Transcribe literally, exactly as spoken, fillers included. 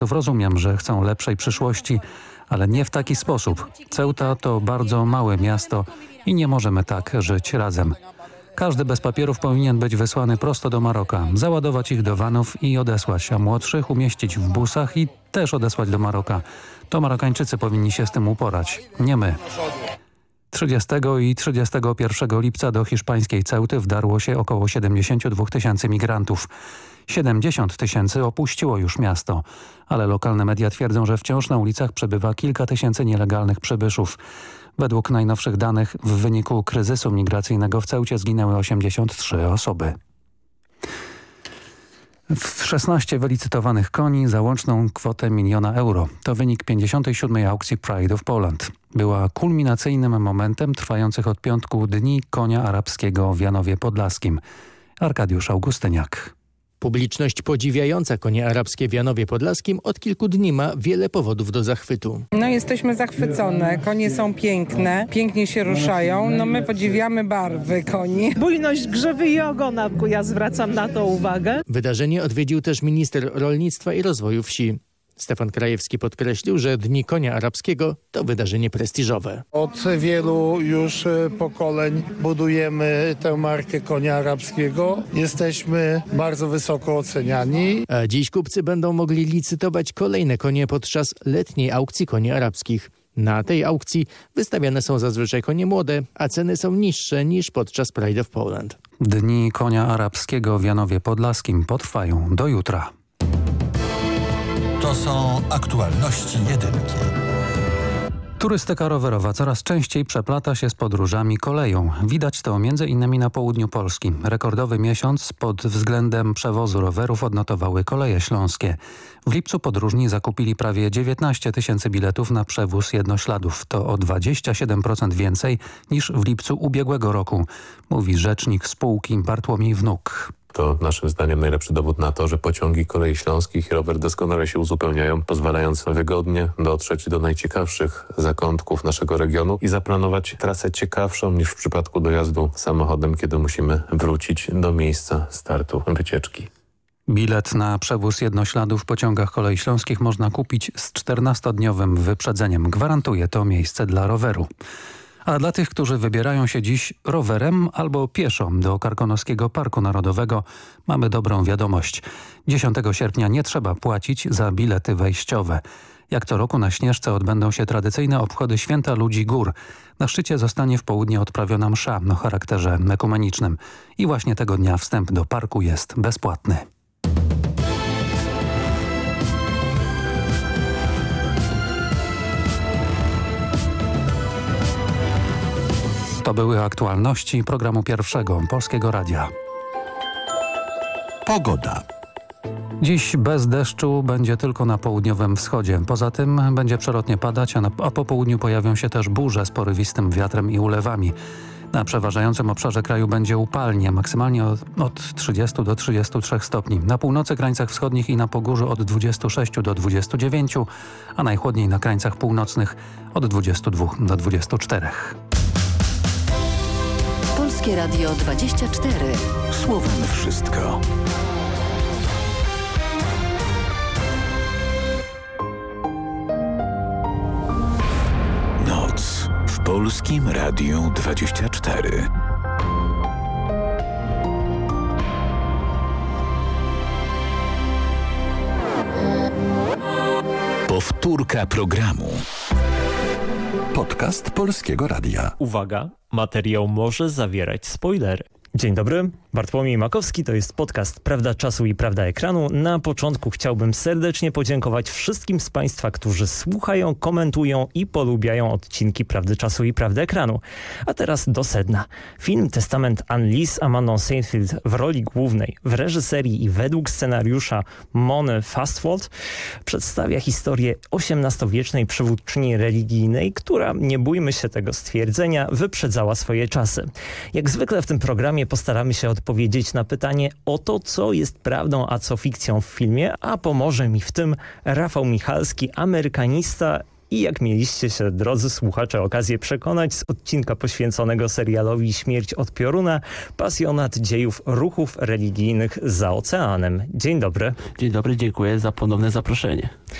Rozumiem, że chcą lepszej przyszłości, ale nie w taki sposób. Ceuta to bardzo małe miasto i nie możemy tak żyć razem. Każdy bez papierów powinien być wysłany prosto do Maroka, załadować ich do vanów i odesłać, a młodszych umieścić w busach i też odesłać do Maroka. To Marokańczycy powinni się z tym uporać, nie my. trzydziestego i trzydziestego pierwszego lipca do hiszpańskiej Ceuty wdarło się około siedemdziesiąt dwa tysięcy migrantów. siedemdziesiąt tysięcy opuściło już miasto, ale lokalne media twierdzą, że wciąż na ulicach przebywa kilka tysięcy nielegalnych przybyszów. Według najnowszych danych w wyniku kryzysu migracyjnego w Ceucie zginęły osiemdziesiąt trzy osoby. W szesnaście wylicytowanych koni za łączną kwotę miliona euro. To wynik pięćdziesiątej siódmej aukcji Pride of Poland. Była kulminacyjnym momentem trwających od piątku Dni Konia Arabskiego w Janowie Podlaskim. Arkadiusz Augustyniak. Publiczność podziwiająca konie arabskie w Janowie Podlaskim od kilku dni ma wiele powodów do zachwytu. No jesteśmy zachwycone, konie są piękne, pięknie się ruszają, no my podziwiamy barwy koni. Bujność grzywy i ogona, ja zwracam na to uwagę. Wydarzenie odwiedził też minister rolnictwa i rozwoju wsi. Stefan Krajewski podkreślił, że Dni Konia Arabskiego to wydarzenie prestiżowe. Od wielu już pokoleń budujemy tę markę konia arabskiego. Jesteśmy bardzo wysoko oceniani. A dziś kupcy będą mogli licytować kolejne konie podczas letniej aukcji koni arabskich. Na tej aukcji wystawiane są zazwyczaj konie młode, a ceny są niższe niż podczas Pride of Poland. Dni Konia Arabskiego w Janowie Podlaskim potrwają do jutra. To są aktualności jedynki. Turystyka rowerowa coraz częściej przeplata się z podróżami koleją. Widać to między innymi na południu Polski. Rekordowy miesiąc pod względem przewozu rowerów odnotowały Koleje Śląskie. W lipcu podróżni zakupili prawie dziewiętnaście tysięcy biletów na przewóz jednośladów. To o dwadzieścia siedem procent więcej niż w lipcu ubiegłego roku, mówi rzecznik spółki Bartłomiej Wnuk. To naszym zdaniem najlepszy dowód na to, że pociągi Kolei Śląskich i rower doskonale się uzupełniają, pozwalając wygodnie dotrzeć do najciekawszych zakątków naszego regionu i zaplanować trasę ciekawszą niż w przypadku dojazdu samochodem, kiedy musimy wrócić do miejsca startu wycieczki. Bilet na przewóz jednośladów w pociągach Kolei Śląskich można kupić z czternastodniowym wyprzedzeniem. Gwarantuje to miejsce dla roweru. A dla tych, którzy wybierają się dziś rowerem albo pieszo do Karkonoskiego Parku Narodowego, mamy dobrą wiadomość. dziesiątego sierpnia nie trzeba płacić za bilety wejściowe. Jak co roku na Śnieżce odbędą się tradycyjne obchody Święta Ludzi Gór. Na szczycie zostanie w południe odprawiona msza o charakterze ekumenicznym. I właśnie tego dnia wstęp do parku jest bezpłatny. To były aktualności programu Pierwszego Polskiego Radia. Pogoda. Dziś bez deszczu będzie tylko na południowym wschodzie. Poza tym będzie przelotnie padać, a, na, a po południu pojawią się też burze z porywistym wiatrem i ulewami. Na przeważającym obszarze kraju będzie upalnie, maksymalnie od, od trzydziestu do trzydziestu trzech stopni. Na północy, krańcach wschodnich i na Pogórzu od dwudziestu sześciu do dwudziestu dziewięciu, a najchłodniej na krańcach północnych od dwudziestu dwóch do dwudziestu czterech. Polskie Radio dwadzieścia cztery. Słowem wszystko. Noc w Polskim Radiu dwadzieścia cztery. Powtórka programu. Podcast Polskiego Radia. Uwaga, materiał może zawierać spoilery. Dzień dobry, Bartłomiej Makowski, to jest podcast Prawda Czasu i Prawda Ekranu. Na początku chciałbym serdecznie podziękować wszystkim z Państwa, którzy słuchają, komentują i polubiają odcinki Prawdy Czasu i Prawdy Ekranu. A teraz do sedna. Film Testament Annelise z Amandą Seyfried w roli głównej, w reżyserii i według scenariusza Mony Fastwold przedstawia historię osiemnastowiecznej przywódczyni religijnej, która, nie bójmy się tego stwierdzenia, wyprzedzała swoje czasy. Jak zwykle w tym programie postaramy się odpowiedzieć na pytanie o to, co jest prawdą, a co fikcją w filmie, a pomoże mi w tym Rafał Michalski, amerykanista I jak mieliście się, drodzy słuchacze, okazję przekonać z odcinka poświęconego serialowi Śmierć od pioruna, pasjonat dziejów ruchów religijnych za oceanem. Dzień dobry. Dzień dobry, dziękuję za ponowne zaproszenie.